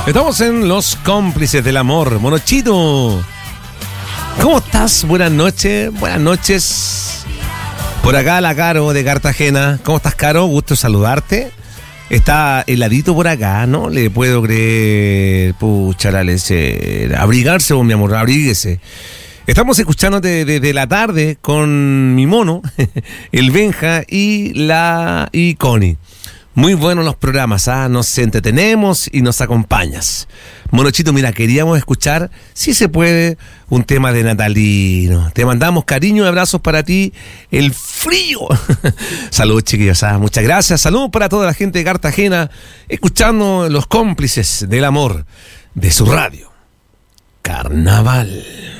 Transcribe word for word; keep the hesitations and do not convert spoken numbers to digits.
Estamos en Los Cómplices del Amor. Monochito, ¿cómo estás? Buenas noches, buenas noches. Por acá la Caro de Cartagena. ¿Cómo estás, Caro? Gusto saludarte. Está heladito por acá, no le puedo creer. Pucha la leche. Abrigarse, vos, mi amor, abríguese. Estamos escuchándote desde la tarde con mi mono, el Benja y la y Connie. Muy buenos los programas, ¿ah? Nos entretenemos y nos acompañas. Monochito, mira, queríamos escuchar, si se puede, un tema de natalino. Te mandamos cariño y abrazos para ti, el frío. Saludos, chiquillos, ¿ah? Muchas gracias. Saludos para toda la gente de Cartagena, escuchando Los Cómplices del Amor de su radio. Carnaval.